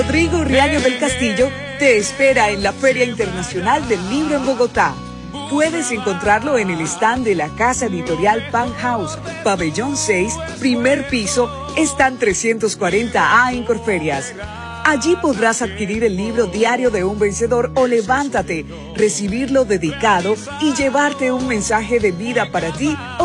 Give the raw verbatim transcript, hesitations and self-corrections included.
Rodrigo Riaño del Castillo te espera en la Feria Internacional del Libro en Bogotá. Puedes encontrarlo en el stand de la casa editorial Pan House, Pabellón seis, primer piso, stand trescientos cuarenta A en Corferias. Allí podrás adquirir el libro Diario de un Vencedor o Levántate, recibirlo dedicado y llevarte un mensaje de vida para ti